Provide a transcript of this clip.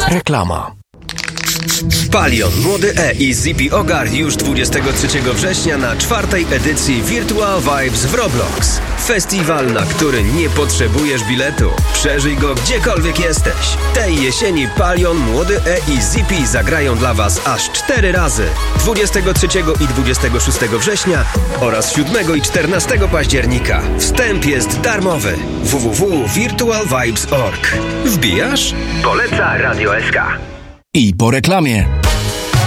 Reklama. Palion, Młody E i Zippy Ogar już 23 września na 4. edycji Virtual Vibes w Roblox. Festiwal, na który nie potrzebujesz biletu. Przeżyj go gdziekolwiek jesteś. Tej jesieni Palion, Młody E i Zippy zagrają dla Was aż 4 razy. 23 i 26 września oraz 7 i 14 października. Wstęp jest darmowy. www.virtualvibes.org. Wbijasz? Poleca Radio SK. I po reklamie.